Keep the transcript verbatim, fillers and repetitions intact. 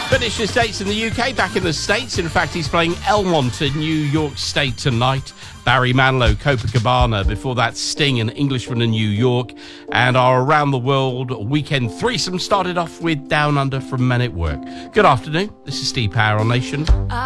Finished his dates in the U K, back in the States. In fact, he's playing Elmont in New York State tonight. Barry Manilow, Copacabana. Before that, Sting and Englishman in New York. And our Around the World weekend threesome started off with Down Under from Men at Work. Good afternoon. This is Steve Power on Nation.